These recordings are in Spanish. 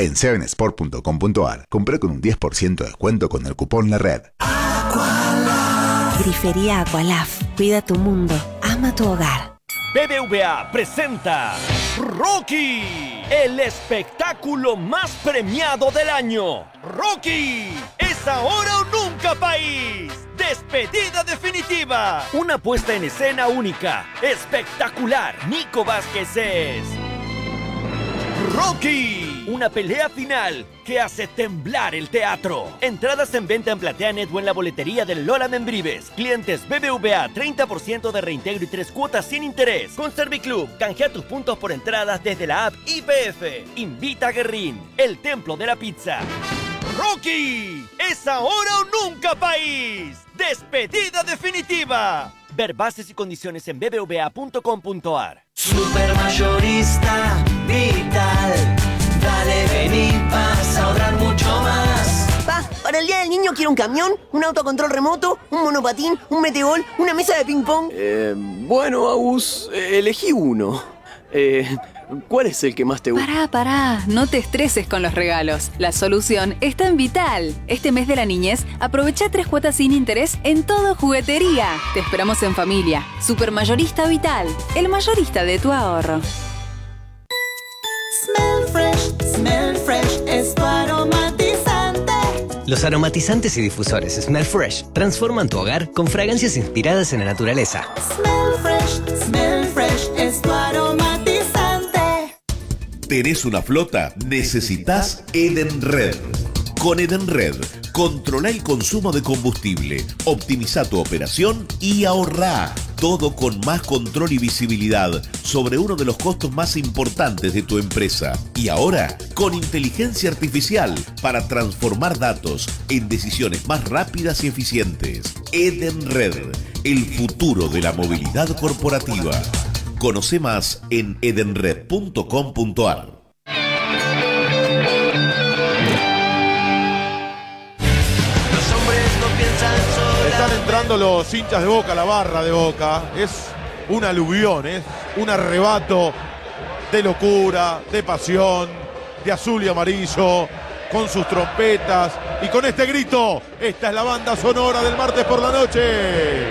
en 7sport.com.ar. Compré con un 10% de descuento con el cupón LARED. Grifería Aqualaf. Cuida tu mundo. Ama tu hogar. BBVA presenta Rocky, el espectáculo más premiado del año. Rocky, es ahora o nunca, país. Despedida definitiva. Una puesta en escena única, espectacular. Nico Vázquez es Rocky, una pelea final que hace temblar el teatro. Entradas en venta en PlateaNet o en la boletería del Lola Membrives. Clientes BBVA, 30% de reintegro y 3 cuotas sin interés. Con Serviclub, canjea tus puntos por entradas desde la app IPF. Invita a Guerrín, el templo de la pizza. Rocky, es ahora o nunca, país. Despedida definitiva. Ver bases y condiciones en bbva.com.ar. Supermayorista Vital. Dale, vení, vas a ahorrar mucho más. Pa, para el Día del Niño quiero un camión, un autocontrol remoto, un monopatín, un metegol, una mesa de ping-pong. Bueno, Agus, elegí uno. ¿Cuál es el que más te gusta? Pará, no te estreses con los regalos. La solución está en Vital. Este mes de la niñez, aprovecha 3 cuotas sin interés en todo juguetería. Te esperamos en familia. Supermayorista Vital, el mayorista de tu ahorro. Smell Fresh es tu aromatizante. Los aromatizantes y difusores Smell Fresh transforman tu hogar con fragancias inspiradas en la naturaleza. Smell Fresh es tu aromatizante. ¿Tenés una flota? Necesitas Edenred. Con Edenred, controla el consumo de combustible, optimiza tu operación y ahorrá. Todo con más control y visibilidad sobre uno de los costos más importantes de tu empresa. Y ahora, con inteligencia artificial para transformar datos en decisiones más rápidas y eficientes. Edenred, el futuro de la movilidad corporativa. Conoce más en edenred.com.ar. Están entrando los hinchas de Boca, la barra de Boca. Es un aluvión, es un arrebato de locura, de pasión, de azul y amarillo, con sus trompetas y con este grito. Esta es la banda sonora del martes por la noche.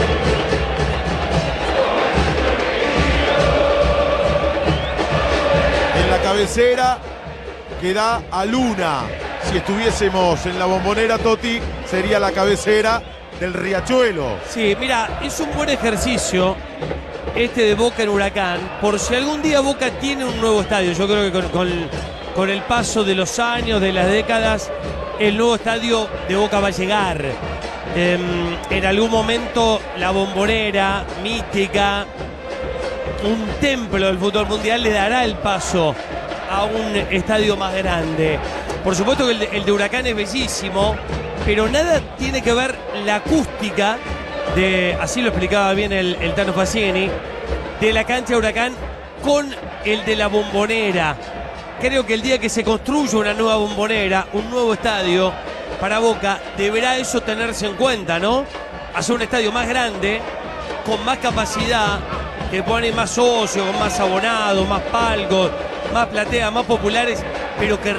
En la cabecera que da a Luna. Si estuviésemos en la Bombonera, Toti, sería la cabecera del Riachuelo. Sí, mira, es un buen ejercicio este de Boca en Huracán, por si algún día Boca tiene un nuevo estadio. Yo creo que con el paso de los años, de las décadas, el nuevo estadio de Boca va a llegar. En algún momento la Bombonera, mítica, un templo del fútbol mundial, le dará el paso a un estadio más grande. Por supuesto que el de Huracán es bellísimo, pero nada tiene que ver la acústica de, así lo explicaba bien el Tano Facini, de la cancha de Huracán con el de la Bombonera. Creo que el día que se construya una nueva Bombonera, un nuevo estadio para Boca, deberá eso tenerse en cuenta, ¿no? Hacer un estadio más grande, con más capacidad, que pone más socios, con más abonados, más palcos, más plateas, más populares, pero que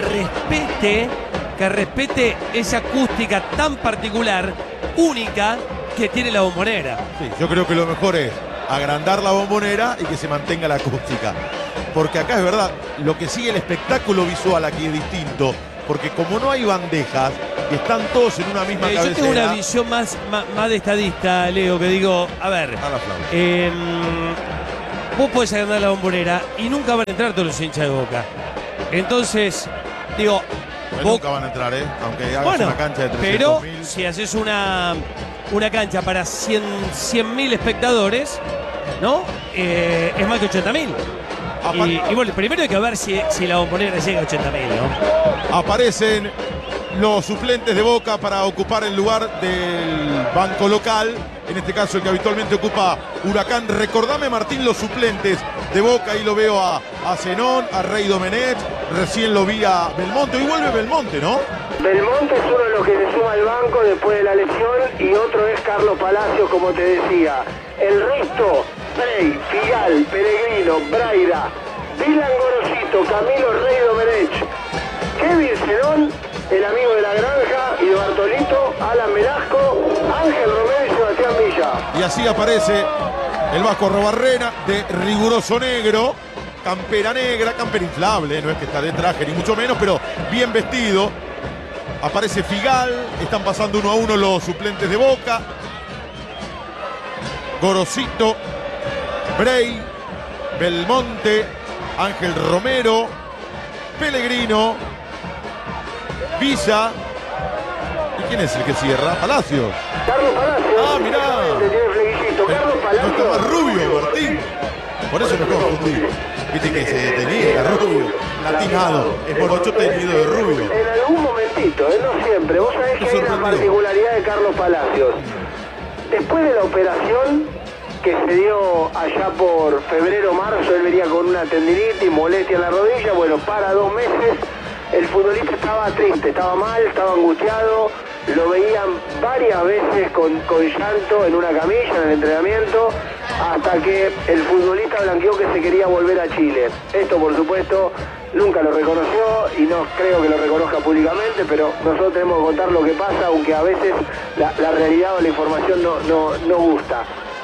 respete esa acústica tan particular, única, que tiene la Bombonera. Sí, yo creo que lo mejor es agrandar la Bombonera y que se mantenga la acústica. Porque acá es verdad, lo que sigue el espectáculo visual aquí es distinto, porque como no hay bandejas y están todos en una misma cabecera. Yo tengo una visión más de estadista, Leo, que digo, a ver, vos podés agrandar la Bombonera y nunca van a entrar todos los hinchas de Boca. Entonces, digo, nunca van a entrar, aunque hagas una cancha de 300.000. Pero si haces una cancha para 100.000 espectadores, ¿no? Es más que 80.000. Y bueno, primero hay que ver si la Bombonera llega a 80.000, ¿no? Aparecen los suplentes de Boca para ocupar el lugar del banco local, en este caso el que habitualmente ocupa Huracán. Recordame, Martín, los suplentes de Boca. Ahí lo veo a Zenón, a Rey Domenech, recién lo vi a Belmonte. Hoy vuelve Belmonte, ¿no? Belmonte es uno de los que se suma al banco después de la lesión y otro es Carlos Palacios, como te decía. El resto, Frey, Figal, Peregrino, Braida, Dylan Gorosito, Camilo Rey Domenech, León, el amigo de la granja y de Bartolito, Alan Velasco, Ángel Romero y Sebastián Villa. Y así aparece el Vasco Arrobarrena de riguroso negro, campera negra, campera inflable, no es que está de traje ni mucho menos, pero bien vestido. Aparece Figal, están pasando 1 a 1 los suplentes de Boca. Gorosito, Brey, Belmonte, Ángel Romero, Pellegrino, Villa. ¿Y quién es el que cierra? Palacios. Carlos Palacios. Ah, mirá. Tiene flequillito. Carlos Palacios. No está más rubio, Martín. Por eso me confundí. Viste que se tenía rubio, latinado, es morocho teñido de rubio. En algún momentito, no siempre. Vos sabés que hay una particularidad de Carlos Palacios. Después de la operación que se dio allá por febrero-marzo, él venía con una tendinitis, molestia en la rodilla, bueno, para 2 meses, el futbolista estaba triste, estaba mal, estaba angustiado, lo veían varias veces con llanto en una camilla, en el entrenamiento, hasta que el futbolista blanqueó que se quería volver a Chile. Esto, por supuesto, nunca lo reconoció y no creo que lo reconozca públicamente, pero nosotros tenemos que contar lo que pasa, aunque a veces la realidad o la información no gusta.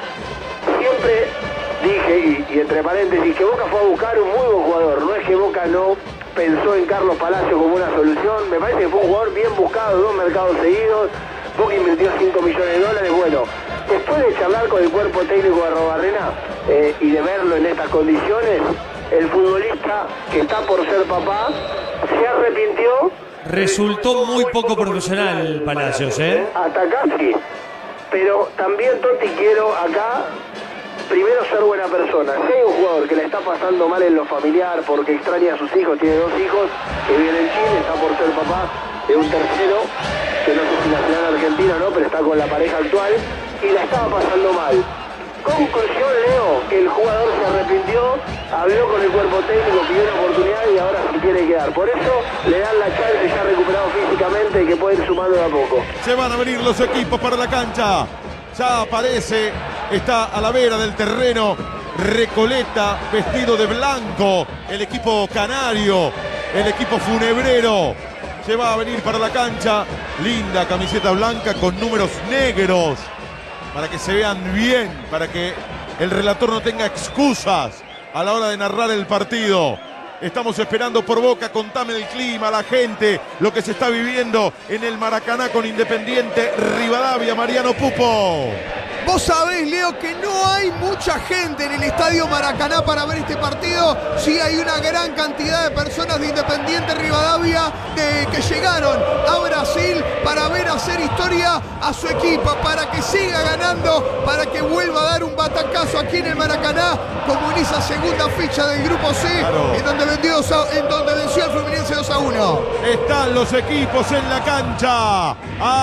Siempre dije, y entre paréntesis, que Boca fue a buscar un muy buen jugador. No es que Boca no pensó en Carlos Palacios como una solución. Me parece que fue un jugador bien buscado, 2 mercados seguidos. Boca invirtió $5 millones. Bueno, después de charlar con el cuerpo técnico de Arrobarrena y de verlo en estas condiciones, el futbolista que está por ser papá se arrepintió. Resultó muy poco profesional Palacios, ¿eh? Hasta casi. Pero también, Toti, quiero acá primero ser buena persona. Si hay un jugador que le está pasando mal en lo familiar porque extraña a sus hijos, tiene 2 hijos que viven en Chile, está por ser papá de un tercero, que no sé si nacional argentino o no, pero está con la pareja actual y la estaba pasando mal. Conclusión, Leo, que el jugador se arrepintió, habló con el cuerpo técnico, pidió una oportunidad y ahora se quiere quedar. Por eso le dan la chance, ya recuperado físicamente, que puede ir sumando de a poco. Se van a venir los equipos para la cancha. Ya aparece, está a la vera del terreno Recoleta, vestido de blanco. El equipo canario, el equipo funebrero. Se va a venir para la cancha. Linda camiseta blanca con números negros, para que se vean bien, para que el relator no tenga excusas a la hora de narrar el partido. Estamos esperando por Boca, contame el clima, la gente, lo que se está viviendo en el Maracaná con Independiente Rivadavia. Mariano Pupo. Vos sabés, Leo, que no hay mucha gente en el Estadio Maracaná para ver este partido. Sí hay una gran cantidad de personas de Independiente Rivadavia que llegaron a Brasil para ver hacer historia a su equipo, para que siga ganando, para que vuelva a dar un batacazo aquí en el Maracaná, como en esa segunda ficha del Grupo C, claro, en donde venció al Fluminense 2-1. Están los equipos en la cancha.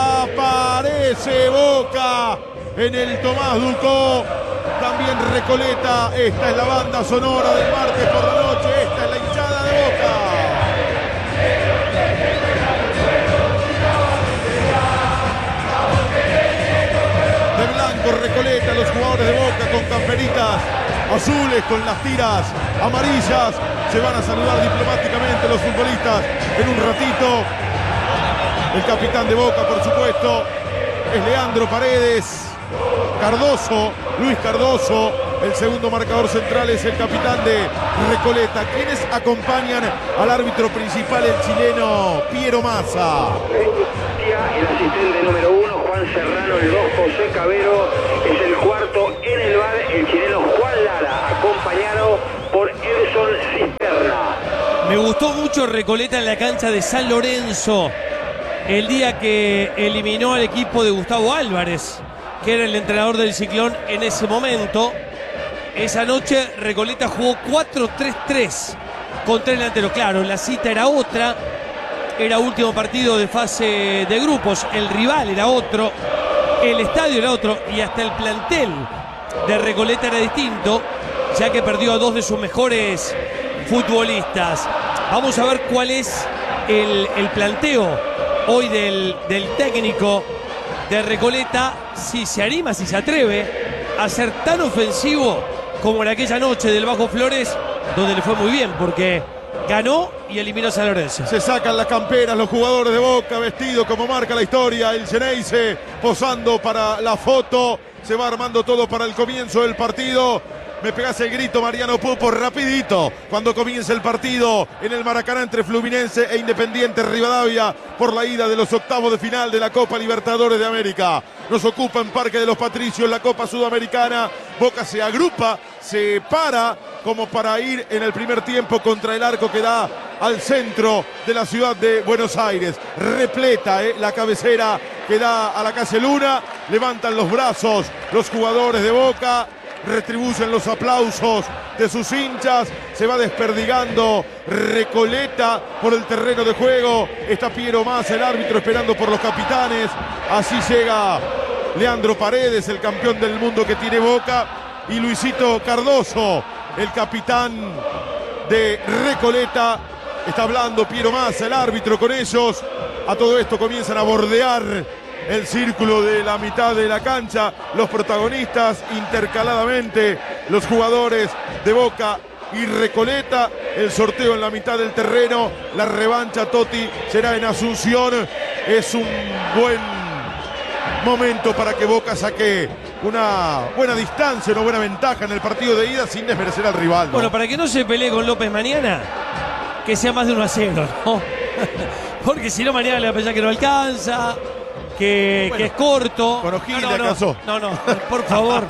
Aparece Boca en el Tomás Dulcó, también Recoleta. Esta es la banda sonora del martes por la noche. Esta es la hinchada de Boca. De blanco Recoleta, los jugadores de Boca con camperitas azules, con las tiras amarillas. Se van a saludar diplomáticamente los futbolistas en un ratito. El capitán de Boca, por supuesto, es Leandro Paredes. Cardoso, Luis Cardoso, el segundo marcador central es el capitán de Recoleta. ¿Quiénes acompañan al árbitro principal, el chileno Piero Massa? El asistente número 1, Juan Serrano, el 2, José Cabero, es el cuarto en el bar, el chileno Juan Lara, acompañado por Edson Cisterna. Me gustó mucho Recoleta en la cancha de San Lorenzo el día que eliminó al equipo de Gustavo Álvarez, que era el entrenador del Ciclón en ese momento. Esa noche Recoleta jugó 4-3-3 con 3 delanteros. Claro, la cita era otra, era último partido de fase de grupos, el rival era otro, el estadio era otro y hasta el plantel de Recoleta era distinto, ya que perdió a 2 de sus mejores futbolistas. Vamos a ver cuál es el planteo hoy del técnico de Recoleta, si se anima, si se atreve a ser tan ofensivo como en aquella noche del Bajo Flores, donde le fue muy bien, porque ganó y eliminó a San Lorenzo. Se sacan las camperas los jugadores de Boca, vestido como marca la historia, el Geneise posando para la foto. Se va armando todo para el comienzo del partido. Me pegás el grito, Mariano Pupo, rapidito, cuando comience el partido en el Maracaná entre Fluminense e Independiente Rivadavia por la ida de los octavos de final de la Copa Libertadores de América. Nos ocupa en Parque de los Patricios la Copa Sudamericana. Boca se agrupa, se para como para ir en el primer tiempo contra el arco que da al centro de la ciudad de Buenos Aires. Repleta la cabecera que da a la calle Luna. Levantan los brazos los jugadores de Boca. Retribuyen los aplausos de sus hinchas. Se va desperdigando Recoleta por el terreno de juego. Está Piero Massa, el árbitro, esperando por los capitanes. Así llega Leandro Paredes, el campeón del mundo que tiene Boca, y Luisito Cardoso, el capitán de Recoleta. Está hablando Piero Massa, el árbitro, con ellos. A todo esto comienzan a bordear el círculo de la mitad de la cancha, los protagonistas intercaladamente, los jugadores de Boca y Recoleta. El sorteo en la mitad del terreno, la revancha, Totti, será en Asunción. Es un buen momento para que Boca saque una buena distancia, una buena ventaja en el partido de ida sin desmerecer al rival, ¿no? Bueno, para que no se pelee con López mañana, que sea más de 1-0, ¿no? Porque si no, mañana le va a pensar que no alcanza. Que es corto. Con O'Higgins le alcanzó. No, por favor,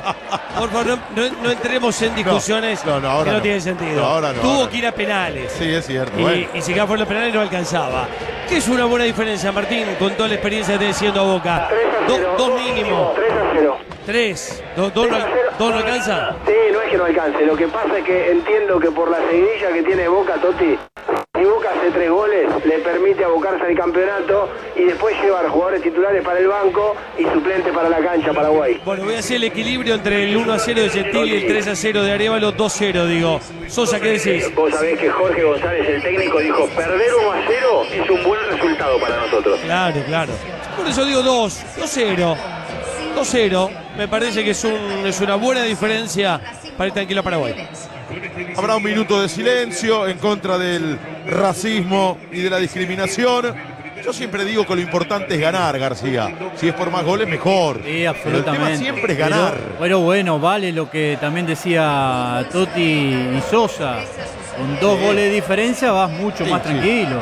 no entremos en discusiones que no tienen sentido. Ahora no, Tuvo que ir a penales. Sí, es cierto. Y si quedaba por los penales no alcanzaba. ¿Qué es una buena diferencia, Martín, con toda la experiencia que esté diciendo a Boca? 2 mínimo. 3-0. 3. ¿2 no alcanza? Sí, no es que no alcance. Lo que pasa es que entiendo que por la seguidilla que tiene Boca, Totti, si Boca hace 3 goles, le permite abocarse al campeonato y después llevar jugadores titulares para el banco y suplentes para la cancha, Paraguay. Bueno, voy a hacer el equilibrio entre el 1-0 de Gentili y el 3-0 de Arévalo, 2-0, digo. Sosa, ¿qué decís? Vos sabés que Jorge González, el técnico, dijo, perder 1-0 es un buen resultado para nosotros. Claro. Por eso digo 2-0. 2-0. Me parece que es una buena diferencia para ir tranquilo a Paraguay. Habrá un minuto de silencio en contra del racismo y de la discriminación. Yo siempre digo que lo importante es ganar, García. Si es por más goles, mejor. Sí, absolutamente. Pero el tema siempre es ganar. Pero bueno, vale lo que también decía Totti y Sosa. Con 2 goles de diferencia vas mucho más tranquilo.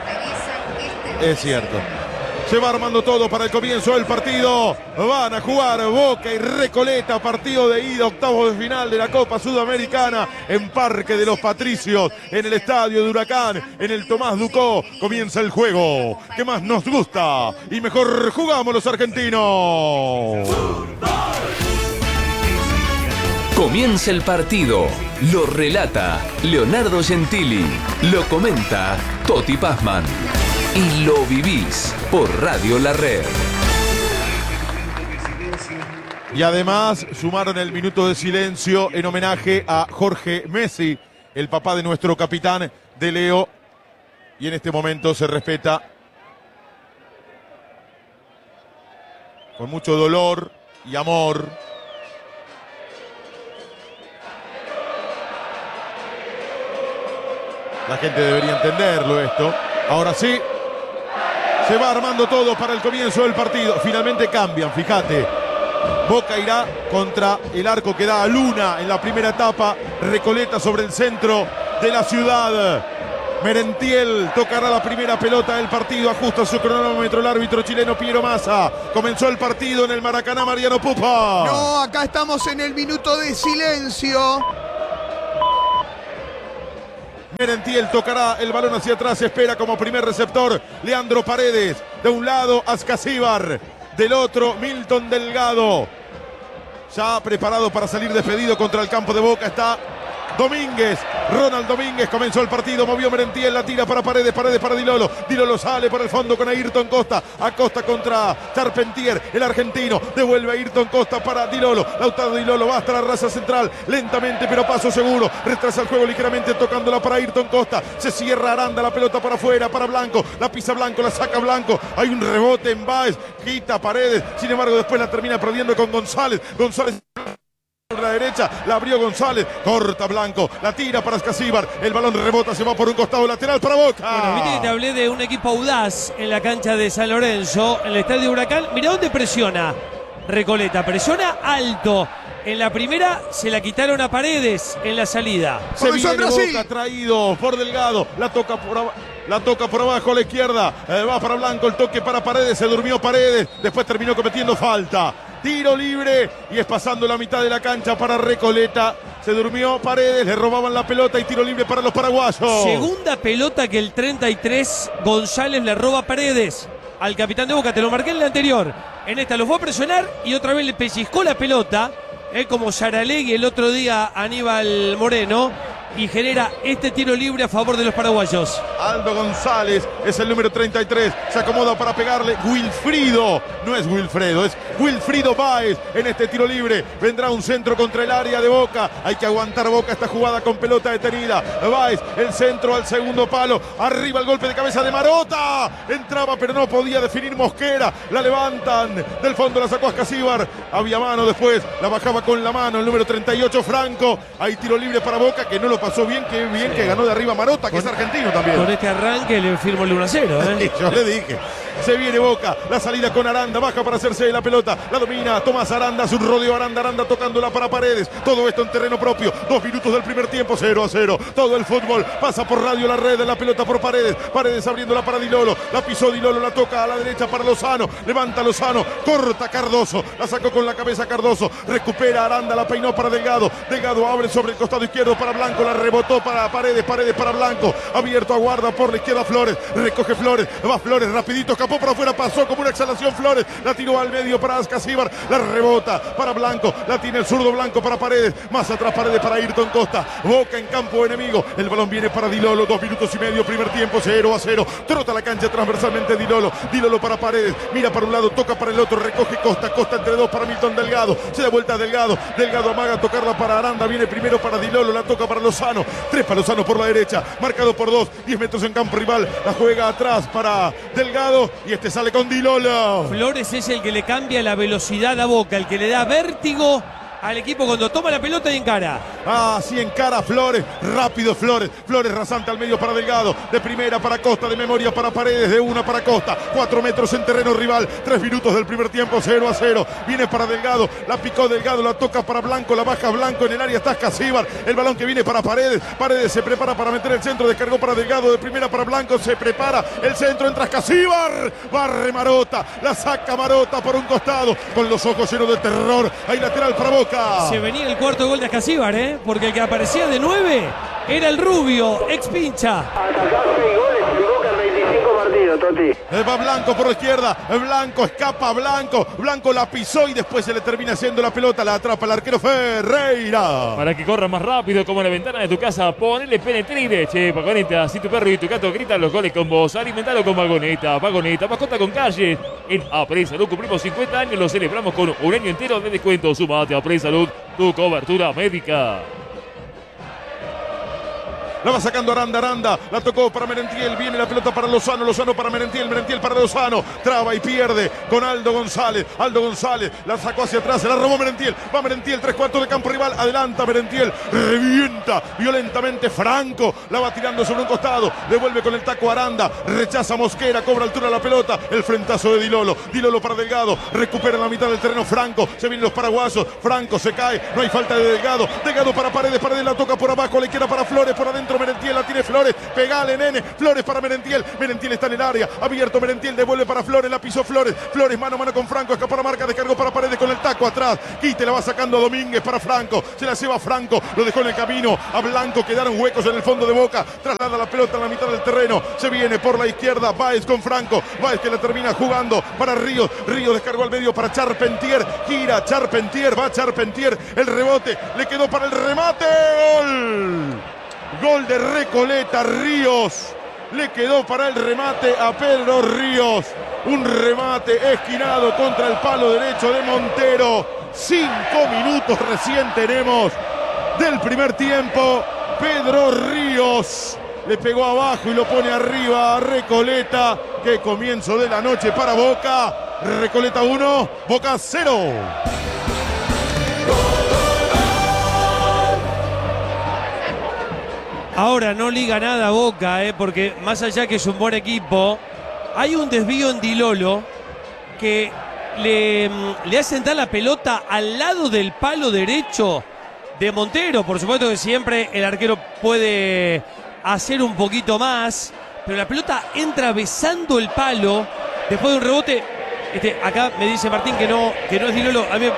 Es cierto. Se va armando todo para el comienzo del partido. Van a jugar Boca y Recoleta, partido de ida, octavos de final de la Copa Sudamericana en Parque de los Patricios, en el estadio de Huracán, en el Tomás Ducó. Comienza el juego que más nos gusta y mejor jugamos los argentinos. Comienza el partido. Lo relata Leonardo Gentili. Lo comenta Totti Pazman. Y lo vivís por Radio La Red. Y además sumaron el minuto de silencio en homenaje a Jorge Messi, el papá de nuestro capitán de Leo. Y en este momento se respeta con mucho dolor y amor. La gente debería entenderlo esto. Ahora sí. Se va armando todo para el comienzo del partido. Finalmente cambian, fíjate. Boca irá contra el arco que da a Luna en la primera etapa. Recoleta sobre el centro de la ciudad. Merentiel tocará la primera pelota del partido. Ajusta su cronómetro el árbitro chileno Piero Massa. Comenzó el partido en el Maracaná, Mariano Pupa. No, acá estamos en el minuto de silencio. Merentiel tocará el balón hacia atrás, espera como primer receptor Leandro Paredes, de un lado Ascasíbar, del otro Milton Delgado, ya preparado para salir despedido contra el campo de Boca está Domínguez, Ronald Domínguez, comenzó el partido, movió Merentiel, la tira para Paredes, Paredes para Dilolo, Dilolo sale por el fondo con Ayrton Costa, Acosta contra Charpentier, el argentino, devuelve a Ayrton Costa para Dilolo, Lautaro Dilolo va hasta la raza central, lentamente pero paso seguro, retrasa el juego ligeramente tocándola para Ayrton Costa, se cierra Aranda, la pelota para afuera, para Blanco, la pisa Blanco, la saca Blanco, hay un rebote en Báez, quita Paredes, sin embargo después la termina perdiendo con González, González Por la derecha, la abrió González, corta Blanco, la tira para Escasíbar, el balón rebota, se va por un costado lateral para Boca. Bueno, viste que te hablé de un equipo audaz en la cancha de San Lorenzo, en el estadio Huracán. Mirá dónde presiona Recoleta, presiona alto. En la primera se la quitaron a Paredes en la salida. Se viene Boca, traído por Delgado, la toca por abajo a la izquierda, va para Blanco, el toque para Paredes, se durmió Paredes, después terminó cometiendo falta. Tiro libre y es pasando la mitad de la cancha para Recoleta. Se durmió Paredes, le robaban la pelota y tiro libre para los paraguayos. Segunda pelota que el 33 González le roba a Paredes al capitán de Boca. Te lo marqué en la anterior. En esta lo fue a presionar y otra vez le pellizcó la pelota. Como Saralegui el otro día a Aníbal Moreno. Y genera este tiro libre a favor de los paraguayos. Aldo González es el número 33. Se acomoda para pegarle. Wilfrido. No es Wilfredo, es Wilfrido Báez en este tiro libre. Vendrá un centro contra el área de Boca. Hay que aguantar Boca esta jugada con pelota detenida. Báez, el centro al segundo palo. Arriba el golpe de cabeza de Marota. Entraba pero no podía definir Mosquera. La levantan. Del fondo la sacó a Escasíbar. Había mano después. La bajaba con la mano el número 38 Franco. Hay tiro libre para Boca que no lo pasó bien, qué bien que ganó de arriba Marota, que es argentino también. Con este arranque le firmo el 1-0. Yo le dije. Se viene Boca, la salida con Aranda, baja para hacerse de la pelota, la domina Tomás Aranda, su rodeo Aranda tocándola para Paredes. Todo esto en terreno propio, 2 minutos del primer tiempo, 0-0. Todo el fútbol pasa por Radio La Red, la pelota por Paredes. Paredes abriéndola para Dilolo, la pisó Dilolo, la toca a la derecha para Lozano, levanta Lozano, corta Cardoso, la sacó con la cabeza Cardoso, recupera Aranda, la peinó para Delgado. Delgado abre sobre el costado izquierdo para Blanco, la rebotó para Paredes, Paredes para Blanco, abierto, aguarda por la izquierda Flores, recoge Flores, va Flores rapidito, escapó por afuera, pasó como una exhalación Flores, la tiró al medio para Escasíbar, la rebota para Blanco, la tiene el zurdo Blanco para Paredes, más atrás Paredes para Ayrton Costa, Boca en campo enemigo, el balón viene para Dilolo, 2 minutos y medio, primer tiempo, 0-0, trota la cancha transversalmente Dilolo, Dilolo para Paredes, mira para un lado, toca para el otro, recoge Costa, Costa entre dos para Milton Delgado, se da vuelta a Delgado, Delgado amaga a tocarla para Aranda, viene primero para Dilolo, la toca para Lozano, 3 para Lozano por la derecha, marcado por 2, 10 metros en campo rival, la juega atrás para Delgado y este sale con Dilolo. Flores es el que le cambia la velocidad a Boca, el que le da vértigo al equipo cuando toma la pelota y encara. Sí encara Flores, rápido Flores, Flores rasante al medio para Delgado, de primera para Costa, de memoria para Paredes, de una para Costa, 4 metros en terreno rival, 3 minutos del primer tiempo, 0-0, viene para Delgado, la picó Delgado, la toca para Blanco, la baja Blanco, en el área está Escasíbar, el balón que viene para Paredes, Paredes se prepara para meter el centro, descargó para Delgado, de primera para Blanco, se prepara, el centro entra Escasíbar, barre Marota, la saca Marota por un costado, con los ojos llenos de terror, hay lateral para Boca. Se venía el cuarto gol de Escasíbar, porque el que aparecía de 9 era el rubio, ex pincha. Atacá 6 goles en Boca en 25 partidos, Toti. Va Blanco por la izquierda, Blanco escapa Blanco, Blanco la pisó y después se le termina haciendo la pelota, la atrapa el arquero Ferreira. Para que corra más rápido como en la ventana de tu casa, ponele penetrine, che, Vagoneta, si tu perro y tu gato gritan los goles con vos, alimentalo con Vagoneta, mascota con calle. En Apresa Salud cumplimos 50 años, lo celebramos con un año entero de descuento. Sumate a Apresa Salud, tu cobertura médica. La va sacando Aranda, la tocó para Merentiel, viene la pelota para Lozano, Lozano para Merentiel, Merentiel para Lozano, traba y pierde con Aldo González, la sacó hacia atrás, se la robó Merentiel, va Merentiel, 3/4 de campo rival, adelanta Merentiel, revienta violentamente Franco, la va tirando sobre un costado, devuelve con el taco Aranda, rechaza Mosquera, cobra altura la pelota, el frentazo de Dilolo para Delgado, recupera la mitad del terreno Franco, se vienen los paraguayos, Franco se cae, no hay falta de Delgado para Paredes la toca por abajo, le queda para Flores, por adentro Merentiel, la tiene Flores, pegale nene, Flores para Merentiel está en el área, abierto Merentiel, devuelve para Flores, la pisó Flores mano a mano con Franco, escapó la marca, descargó para Paredes con el taco atrás, Quite la va sacando Domínguez para Franco, se la lleva Franco, lo dejó en el camino, a Blanco quedaron huecos en el fondo de Boca, traslada la pelota en la mitad del terreno, se viene por la izquierda, Báez con Franco, Báez que la termina jugando para Ríos descargó al medio para Charpentier, gira Charpentier, va Charpentier, el rebote, le quedó para el remate, gol de Recoleta, Ríos, le quedó para el remate a Pedro Ríos, un remate esquinado contra el palo derecho de Montero, 5 minutos recién tenemos del primer tiempo, Pedro Ríos le pegó abajo y lo pone arriba a Recoleta, qué comienzo de la noche para Boca, Recoleta 1, Boca 0. Ahora no liga nada a Boca, porque más allá que es un buen equipo, hay un desvío en Di Lolo que le hacen dar la pelota al lado del palo derecho de Montero. Por supuesto que siempre el arquero puede hacer un poquito más, pero la pelota entra besando el palo después de un rebote. Acá me dice Martín que no es Di Lolo. A mí,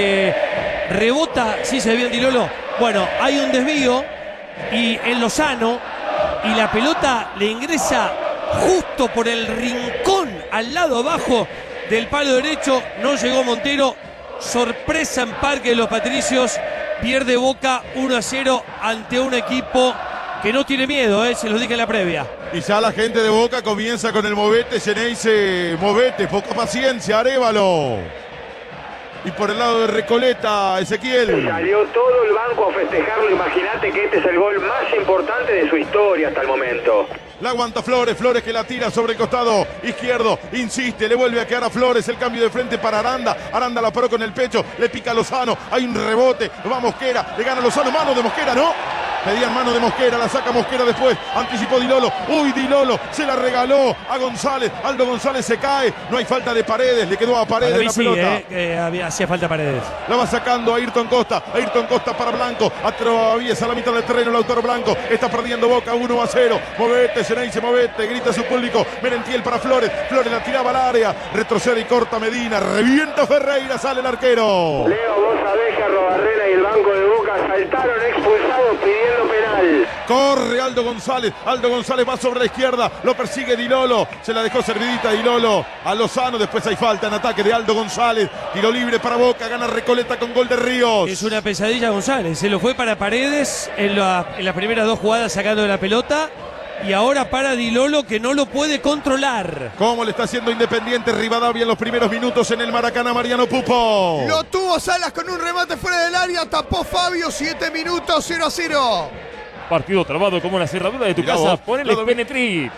rebota, sí se ve bien Di Lolo. Bueno, hay un desvío y en Lozano, y la pelota le ingresa justo por el rincón al lado abajo del palo derecho. No llegó Montero. Sorpresa en Parque de los Patricios. Pierde Boca 1-0 ante un equipo que no tiene miedo, se los dije en la previa. Y ya la gente de Boca comienza con el movete, Geneise, movete, poca paciencia, Arévalo. Y por el lado de Recoleta, Ezequiel. Salió todo el banco a festejarlo. Imagínate que este es el gol más importante de su historia hasta el momento. La aguanta Flores, Flores que la tira sobre el costado izquierdo, insiste, le vuelve a quedar a Flores, el cambio de frente para Aranda, Aranda la paró con el pecho, le pica a Lozano, hay un rebote, va Mosquera, le gana Lozano, mano de Mosquera, ¿no? Pedían mano de Mosquera, la saca Mosquera después, anticipó Di Lolo, uy Di Lolo, se la regaló a González, Aldo González se cae, no hay falta de Paredes, le quedó a Paredes la pelota. Hacía falta Paredes. La va sacando a Ayrton Costa para Blanco, atraviesa la mitad del terreno, Lautaro Blanco, está perdiendo Boca 1-0, movete, Geneise, movete, grita a su público, Merentiel para Flores, Flores la tiraba al área, retrocede y corta Medina, revienta Ferreira, sale el arquero. Leo, vos sabés que Arrobarrena y el banco de Boca saltaron expulsados pidiendo penal. Corre Aldo González va sobre la izquierda, lo persigue Di Lolo, se la dejó servidita Di Lolo a Lozano, después hay falta en ataque de Aldo González, tiro libre para Boca, gana Recoleta con gol de Ríos. Es una pesadilla González, se lo fue para Paredes en las primeras dos jugadas sacando de la pelota. Y ahora para Di Lolo que no lo puede controlar. ¿Cómo le está haciendo Independiente Rivadavia en los primeros minutos en el Maracaná, Mariano Pupo? Lo tuvo Salas con un remate fuera del área, tapó Fabio, 7 minutos, 0-0. Partido trabado como la cerradura de tu casa. Ponele Penetri.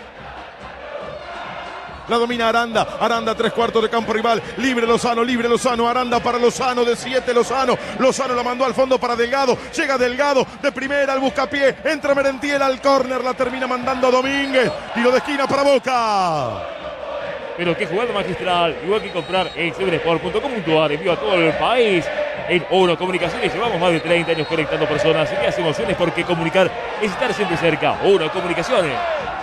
La domina Aranda, Aranda 3/4 de campo rival, libre Lozano, Aranda para Lozano, de 7 Lozano la mandó al fondo para Delgado, llega Delgado de primera al buscapié, entra Merentiel al córner, la termina mandando Domínguez, tiro de esquina para Boca. Pero qué jugada magistral, igual que comprar en 7sport.com.ar, envío a todo el país. En Oro Comunicaciones llevamos más de 30 años conectando personas y las emociones, porque comunicar es estar siempre cerca. Oro Comunicaciones.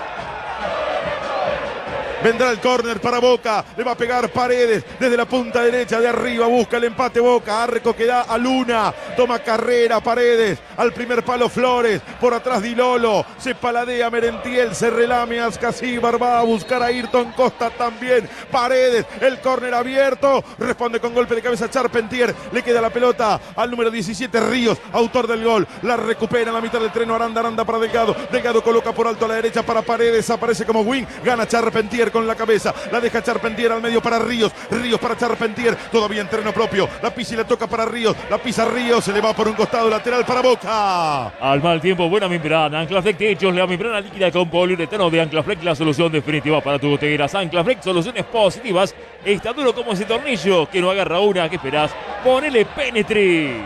Vendrá el córner para Boca, le va a pegar Paredes desde la punta derecha de arriba, busca el empate Boca, arco que da a Luna, toma carrera Paredes, al primer palo Flores, por atrás Di Lolo, se paladea Merentiel, se relame Ascasíbar, va a buscar a Ayrton Costa también, Paredes, el córner abierto, responde con golpe de cabeza Charpentier, le queda la pelota al número 17 Ríos, autor del gol, la recupera en la mitad del terreno Aranda para Delgado, Delgado coloca por alto a la derecha para Paredes, aparece como wing, gana Charpentier con la cabeza, la deja Charpentier al medio para Ríos para Charpentier, todavía en terreno propio, la pisa y la toca para Ríos, la pisa Ríos, se le va por un costado lateral para Boca. Al mal tiempo, buena membrana, Anclaflex Techos, la membrana líquida con poliuretano de Anclaflex, la solución definitiva para tu goteras. Anclaflex, soluciones positivas, está duro como ese tornillo, que no agarra una, ¿qué esperás? Ponele Penetri.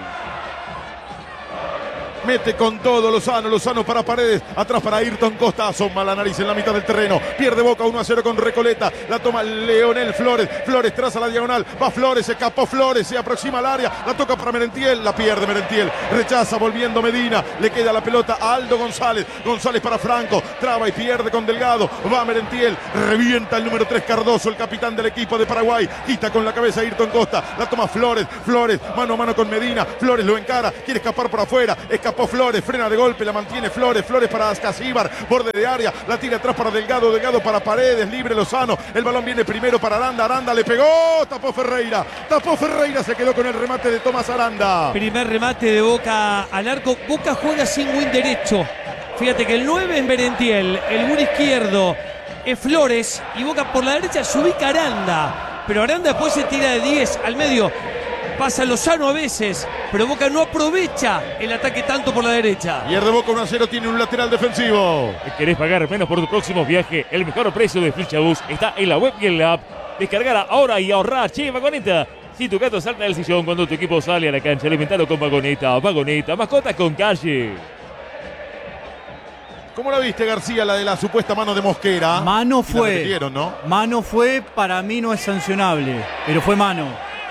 Mete con todo Lozano para Paredes, atrás para Ayrton Costa, asoma la nariz en la mitad del terreno, pierde Boca 1-0 con Recoleta, la toma Leonel Flores traza la diagonal, va Flores, se escapó Flores, se aproxima al área, la toca para Merentiel, la pierde Merentiel, rechaza volviendo Medina, le queda la pelota a Aldo González para Franco, traba y pierde con Delgado, va Merentiel, revienta el número 3 Cardoso, el capitán del equipo de Paraguay, quita con la cabeza Ayrton Costa, la toma Flores, mano a mano con Medina, Flores lo encara, quiere escapar por afuera, escapó Flores, frena de golpe, la mantiene Flores para Ascasíbar, borde de área, la tira atrás para Delgado para Paredes, libre Lozano, el balón viene primero para Aranda le pegó, tapó Ferreira, se quedó con el remate de Tomás Aranda. Primer remate de Boca al arco, Boca juega sin win derecho, fíjate que el 9 es Merentiel, el win izquierdo es Flores y Boca por la derecha se ubica Aranda, pero Aranda después se tira de 10 al medio. Pasa Lozano a veces, pero Boca no aprovecha el ataque tanto por la derecha. Pierde Boca 1-0, tiene un lateral defensivo. ¿Querés pagar menos por tu próximo viaje? El mejor precio de Flechabús está en la web y en la app. Descargar ahora y ahorrar. Che, Vagoneta. Si tu gato salta del sillón cuando tu equipo sale a la cancha, alimentalo con Vagoneta. Vagoneta, mascotas con calle. ¿Cómo la viste, García, la de la supuesta mano de Mosquera? Mano Y la fue. repitieron, ¿no? Mano fue, para mí no es sancionable, pero fue mano.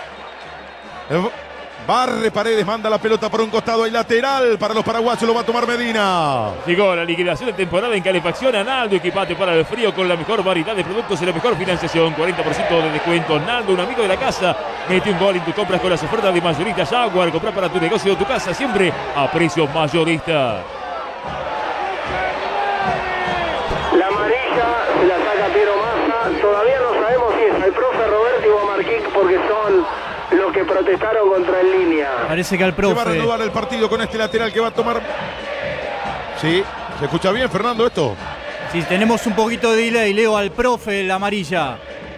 Barre Paredes, manda la pelota por un costado y lateral para los paraguayos, lo va a tomar Medina. Llegó la liquidación de temporada en calefacción. Naldo, equipate para el frío con la mejor variedad de productos y la mejor financiación. 40% de descuento. Naldo, un amigo de la casa. Mete un gol en tus compras con las ofertas de mayorista Jaguar. Comprar para tu negocio o tu casa siempre a precios mayoristas. La amarilla se la saca Piero Massa. Todavía no sabemos si es al profe Roberto o a Marquín porque son los que protestaron contra el línea. Parece que al profe. Se va a reanudar el partido con este lateral que va a tomar. Sí, ¿se escucha bien, Fernando, esto? Sí, tenemos un poquito de delay, Leo, al profe, la amarilla.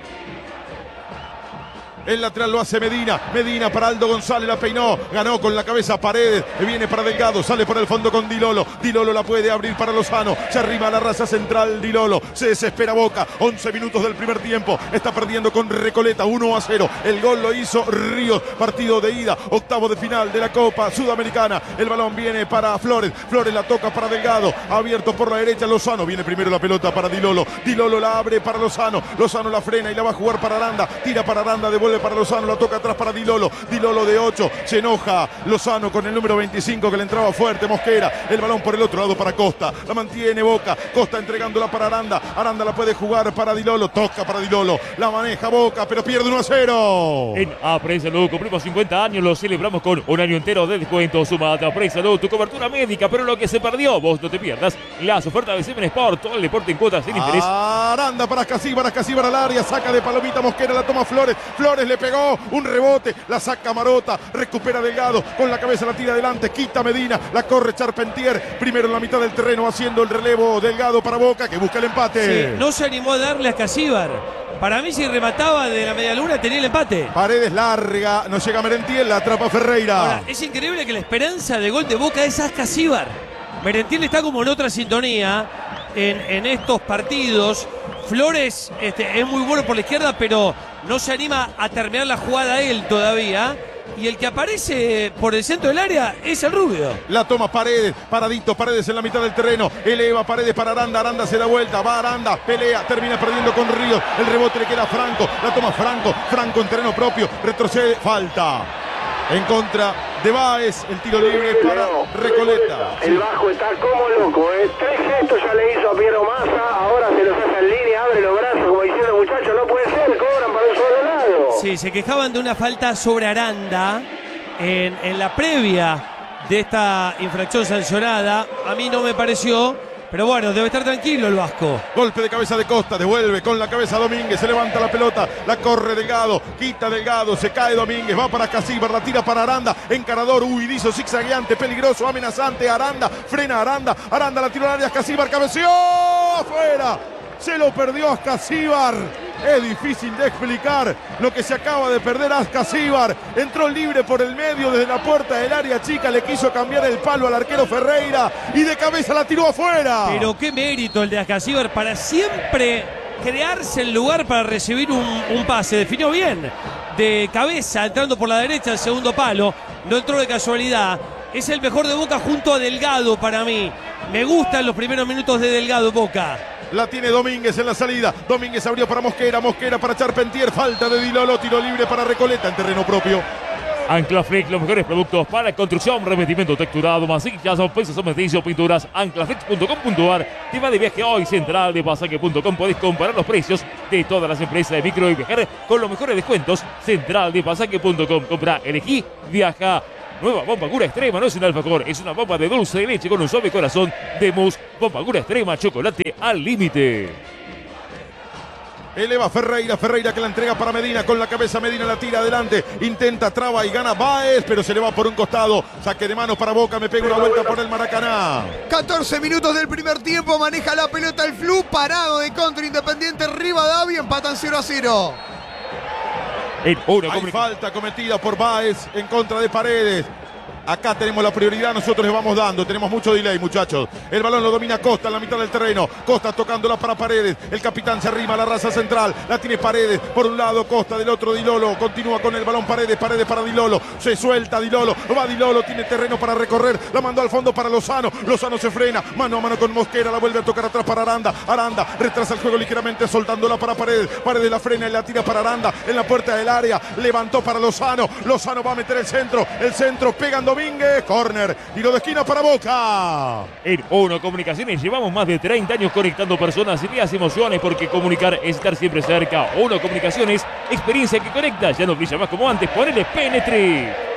El lateral lo hace Medina. Medina para Aldo González, la peinó. Ganó con la cabeza Paredes. Viene para Delgado. Sale por el fondo con Di Lolo. Di Lolo la puede abrir para Lozano. Se arrima a la raza central Di Lolo. Se desespera Boca. 11 minutos del primer tiempo. Está perdiendo con Recoleta 1-0. El gol lo hizo Ríos. Partido de ida. Octavo de final de la Copa Sudamericana. El balón viene para Flores. Flores la toca para Delgado. Abierto por la derecha Lozano. Viene primero la pelota para Di Lolo. Di Lolo la abre para Lozano. Lozano la frena y la va a jugar para Aranda. Tira para Aranda. Devuelve para Lozano, la toca atrás para Di Lolo. Di Lolo de 8, se enoja Lozano con el número 25 que le entraba fuerte, Mosquera. El balón por el otro lado para Costa, la mantiene Boca. Costa entregándola para Aranda. Aranda la puede jugar para Di Lolo, toca para Di Lolo. La maneja Boca, pero pierde 1-0. En Apresa Salud cumplimos 50 años, lo celebramos con un año entero de descuento. Sumate a Apresa Salud, tu cobertura médica, pero lo que se perdió, vos no te pierdas las ofertas de Seven Sport, todo el deporte en cuotas sin interés. Aranda para Casíbar al área, saca de palomita Mosquera, la toma Flores. Flores le pegó. Un rebote, la saca Marota, recupera Delgado, con la cabeza la tira adelante, quita Medina, la corre Charpentier, primero en la mitad del terreno haciendo el relevo Delgado para Boca que busca el empate. Sí, no se animó a darle a Casíbar. Para mí si remataba de la media luna tenía el empate. Paredes larga, no llega Merentiel, la atrapa Ferreira. Ahora, es increíble que la esperanza de gol de Boca es a Casíbar. Merentiel está como en otra sintonía en estos partidos. Flores es muy bueno por la izquierda, pero no se anima a terminar la jugada él todavía. Y el que aparece por el centro del área es el Rubio. La toma Paredes, paradito, Paredes en la mitad del terreno. Eleva Paredes para Aranda, Aranda se da vuelta, va Aranda, pelea, termina perdiendo con Ríos. El rebote le queda a Franco, la toma Franco, Franco en terreno propio, retrocede, falta. En contra de Báez, el tiro libre para Recoleta. El bajo está como loco, ¿eh? 3 gestos ya le hizo a Piero Massa, ahora se los hace en línea, abre los brazos como diciendo, muchachos, no puede ser, cobran para un solo lado. Sí, se quejaban de una falta sobre Aranda en la previa de esta infracción sancionada. A mí no me pareció. Pero bueno, debe estar tranquilo el vasco. Golpe de cabeza de Costa, devuelve con la cabeza Domínguez, se levanta la pelota, la corre Delgado, quita Delgado, se cae Domínguez, va para Casíbar, la tira para Aranda, encarador, huidizo, zigzagueante, peligroso, amenazante, Aranda, frena Aranda, Aranda la tiró al área, Casíbar cabeció, afuera, se lo perdió a Casíbar. Es difícil de explicar lo que se acaba de perder Ascasíbar. Entró libre por el medio desde la puerta del área chica. Le quiso cambiar el palo al arquero Ferreira y de cabeza la tiró afuera. Pero qué mérito el de Ascasíbar para siempre crearse el lugar para recibir un pase. Definió bien de cabeza, entrando por la derecha al segundo palo. No entró de casualidad. Es el mejor de Boca junto a Delgado para mí. Me gustan los primeros minutos de Delgado Boca. La tiene Domínguez en la salida. Domínguez abrió para Mosquera. Mosquera para Charpentier. Falta de Di Lolo. Tiro libre para Recoleta en terreno propio. Anclaflex, los mejores productos para construcción, revestimiento texturado, masilla, pesos, cementerio, pinturas. Anclaflex.com.ar. Te va de viaje hoy. Central de pasaje.com. Podés comparar los precios de todas las empresas de micro y viajar con los mejores descuentos. Central de pasaje.com. Compra, elegí, viaja. Nueva bomba Gura Extrema, no es un alfajor, es una bomba de dulce de leche con un suave corazón de mousse. Bomba Gura Extrema, chocolate al límite. Eleva Ferreira, Ferreira que la entrega para Medina, con la cabeza Medina la tira adelante, intenta, traba y gana Báez, pero se le va por un costado, saque de manos para Boca, me pega una vuelta por el Maracaná. 14 minutos del primer tiempo, maneja la pelota el Flu, parado de contra Independiente Rivadavia, empatan 0-0. Hay falta cometida por Báez en contra de Paredes. Acá tenemos la prioridad, nosotros les vamos dando. Tenemos mucho delay, muchachos. El balón lo domina Costa en la mitad del terreno. Costa tocándola para Paredes. El capitán se arrima a la raza central. La tiene Paredes. Por un lado Costa, del otro Di Lolo. Continúa con el balón Paredes. Paredes para Di Lolo. Se suelta Di Lolo. Va Di Lolo. Tiene terreno para recorrer. La mandó al fondo para Lozano. Lozano se frena. Mano a mano con Mosquera. La vuelve a tocar atrás para Aranda. Aranda retrasa el juego ligeramente soltándola para Paredes. Paredes la frena y la tira para Aranda. En la puerta del área. Levantó para Lozano. Lozano va a meter el centro. El centro pegan Domínguez. Corner. Tiro de esquina para Boca. En Uno Comunicaciones llevamos más de 30 años conectando personas y días emociones porque comunicar es estar siempre cerca. Uno Comunicaciones, experiencia que conecta. Ya no brilla más como antes. Ponele Penetri.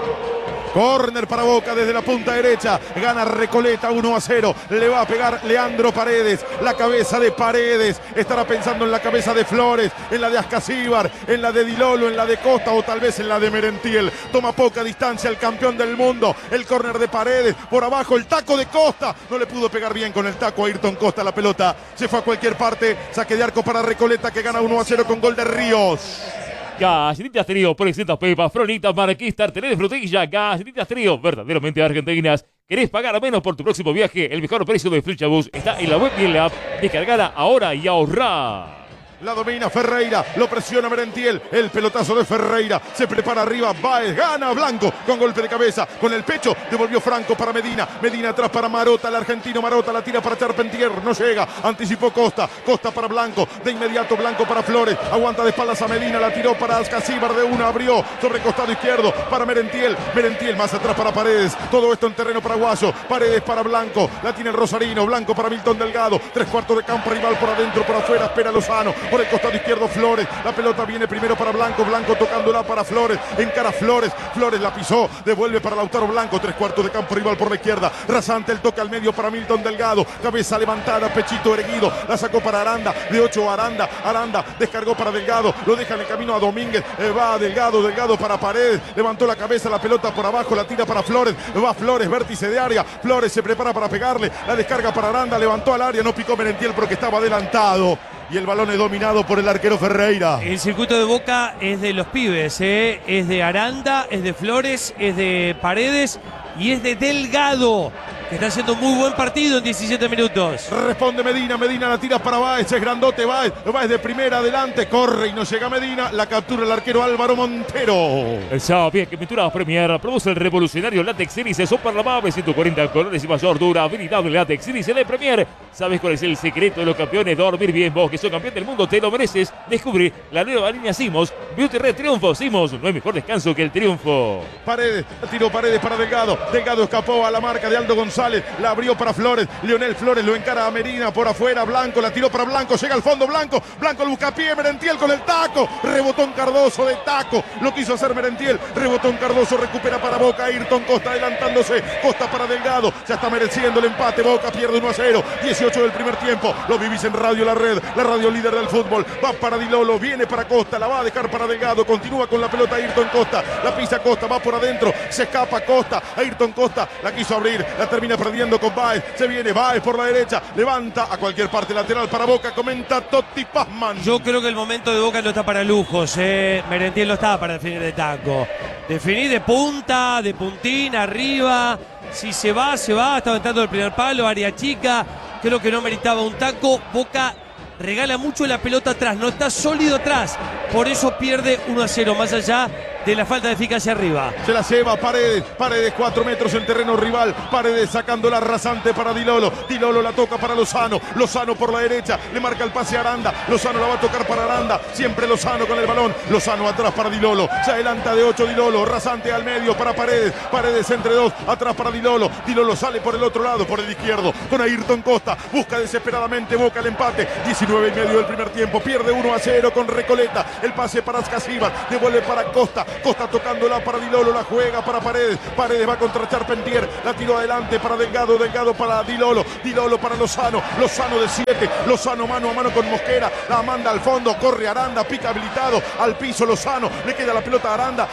Corner para Boca desde la punta derecha. Gana Recoleta 1-0. Le va a pegar Leandro Paredes. La cabeza de Paredes. Estará pensando en la cabeza de Flores, en la de Ascasíbar, en la de Di Lolo, en la de Costa o tal vez en la de Merentiel. Toma poca distancia el campeón del mundo. El córner de Paredes. Por abajo el taco de Costa. No le pudo pegar bien con el taco a Ayrton Costa. La pelota se fue a cualquier parte. Saque de arco para Recoleta que gana 1-0 con gol de Ríos. Galletitas Trío, presenta Pepa, Fronitas, Marquís, tartelé de frutilla. Galletitas Trío, verdaderamente argentinas. ¿Querés pagar menos por tu próximo viaje? El mejor precio de Flechabús está en la web y en la app. Descargala ahora y ahorrá. La domina Ferreira, lo presiona Merentiel, el pelotazo de Ferreira, se prepara arriba, Báez, gana Blanco con golpe de cabeza, con el pecho, devolvió Franco para Medina, Medina atrás para Marota, el argentino Marota la tira para Charpentier, no llega, anticipó Costa, Costa para Blanco, de inmediato Blanco para Flores, aguanta de espaldas a Medina, la tiró para Ascasíbar de una, abrió sobre costado izquierdo para Merentiel, Merentiel más atrás para Paredes, todo esto en terreno paraguayo, Paredes para Blanco, la tiene el Rosarino, Blanco para Milton Delgado, 3/4 de campo rival por adentro, por afuera, espera Lozano, por el costado izquierdo Flores, la pelota viene primero para Blanco, Blanco tocándola para Flores, encara Flores, Flores la pisó, devuelve para Lautaro Blanco, 3/4 de campo rival por la izquierda, rasante el toque al medio para Milton Delgado, cabeza levantada, pechito erguido, la sacó para Aranda, de 8 Aranda, Aranda descargó para Delgado, lo deja en el camino a Domínguez, va Delgado, Delgado para Paredes, levantó la cabeza, la pelota por abajo, la tira para Flores, va Flores, vértice de área, Flores se prepara para pegarle, la descarga para Aranda, levantó al área, no picó Merentiel porque estaba adelantado. Y el balón es dominado por el arquero Ferreira. El circuito de Boca es de los pibes, es de Aranda, es de Flores, es de Paredes y es de Delgado, que está haciendo un muy buen partido en 17 minutos. Responde Medina, Medina la tira para Báez, es grandote Báez, Báez de primera adelante, corre y no llega Medina, la captura el arquero Álvaro Montero. Sabía que Pinturas Premier produce el revolucionario Látex Sílice Super Lavable, 140 colores y mayor durabilidad de Látex Sílice de Premier. ¿Sabes cuál es el secreto de los campeones? Dormir bien. Vos que sos campeón del mundo te lo mereces. Descubre la nueva línea Simos, Beauty Red Triunfo. Simos, no hay mejor descanso que el triunfo. Paredes, tiró Paredes para Delgado, Delgado escapó a la marca de Aldo González, la abrió para Flores, Leonel Flores lo encara a Medina por afuera, Blanco la tiró para Blanco, llega al fondo Blanco, Blanco el buscapié, Merentiel con el taco, rebotó en Cardoso de taco, lo quiso hacer Merentiel, rebotó en Cardoso, recupera para Boca, Ayrton Costa adelantándose, Costa para Delgado, ya está mereciendo el empate, Boca pierde 1-0, 18 del primer tiempo, lo vivís en Radio La Red, la radio líder del fútbol, va para Di Lolo, viene para Costa, la va a dejar para Delgado, continúa con la pelota Ayrton Costa, la pisa Costa, va por adentro, se escapa Costa, Ayrton Costa, la quiso abrir, la termina perdiendo con Báez, se viene Báez por la derecha, levanta a cualquier parte lateral para Boca, comenta Totti Pazman. Yo creo que el momento de Boca no está para lujos, Merentiel no está para definir de taco, definir de punta, de puntín, arriba, si se va, está aventando el primer palo, área chica, creo que no meritaba un taco, Boca regala mucho la pelota atrás, no está sólido atrás, por eso pierde 1-0, más allá de la falta de eficacia arriba. Se la lleva Paredes, Paredes 4 metros en terreno rival, Paredes sacándola rasante para Di Lolo, Di Lolo la toca para Lozano, Lozano por la derecha, le marca el pase a Aranda, Lozano la va a tocar para Aranda, siempre Lozano con el balón, Lozano atrás para Di Lolo, se adelanta de 8 Di Lolo, rasante al medio para Paredes, Paredes entre 2, atrás para Di Lolo sale por el otro lado, por el izquierdo, con Ayrton Costa, busca desesperadamente Boca el empate, 19 y medio del primer tiempo, pierde 1-0 con Recoleta, el pase para Ascasíbar, devuelve para Costa, Costa tocándola para Di Lolo, la juega para Paredes, Paredes va contra Charpentier, la tiró adelante para Delgado, Delgado para Di Lolo para Lozano, Lozano de 7, Lozano mano a mano con Mosquera, la manda al fondo, corre Aranda, pica habilitado, al piso Lozano, le queda la pelota a Aranda,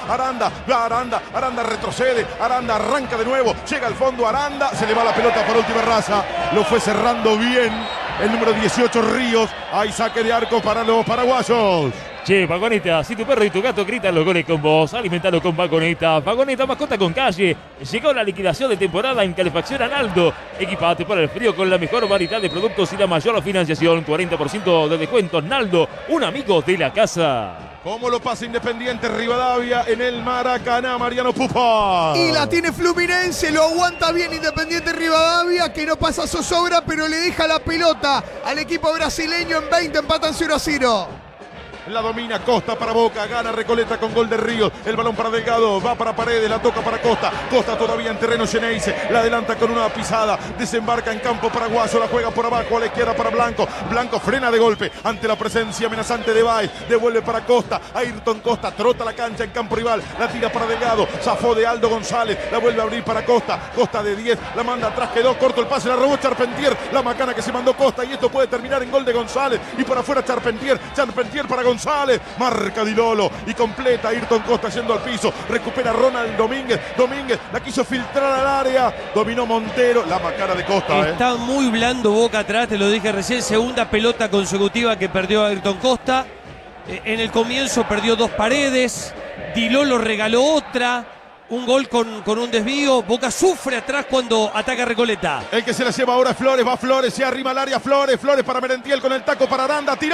Aranda retrocede, Aranda arranca de nuevo, llega al fondo Aranda, se le va la pelota por última raza, lo fue cerrando bien el número 18 Ríos, hay saque de arco para los paraguayos. Che, Vagoneta, si tu perro y tu gato gritan los goles con vos, alimentalo con Vagoneta. Vagoneta, mascota con calle. Llegó la liquidación de temporada en Calefacción Analdo. Equipate para el frío con la mejor variedad de productos y la mayor financiación. 40% de descuento. Naldo, un amigo de la casa. ¿Cómo lo pasa Independiente Rivadavia en el Maracaná, Mariano Pupa? Y la tiene Fluminense, lo aguanta bien Independiente Rivadavia, que no pasa zozobra, pero le deja la pelota al equipo brasileño en 20, empatan 0-0. La domina Costa para Boca, gana Recoleta con gol de Ríos, el balón para Delgado, va para Paredes, la toca para Costa, Costa todavía en terreno Geneise, la adelanta con una pisada, desembarca en campo paraguayo, la juega por abajo a la izquierda para Blanco, Blanco frena de golpe ante la presencia amenazante de Baez, devuelve para Costa, Ayrton Costa trota la cancha en campo rival, la tira para Delgado, zafó de Aldo González, la vuelve a abrir para Costa, Costa de 10, la manda atrás, quedó corto el pase, la robó Charpentier, la macana que se mandó Costa y esto puede terminar en gol de González y por afuera Charpentier para González, marca Di Lolo y completa Ayrton Costa yendo al piso, recupera Ronald Domínguez, la quiso filtrar al área, dominó Montero, la macana de Costa. Está muy blando Boca atrás, te lo dije recién, segunda pelota consecutiva que perdió Ayrton Costa, en el comienzo perdió 2 Paredes, Di Lolo regaló otra, un gol con un desvío, Boca sufre atrás cuando ataca Recoleta. El que se la lleva ahora es Flores, va Flores, se arrima al área Flores para Merentiel con el taco para Aranda, tiró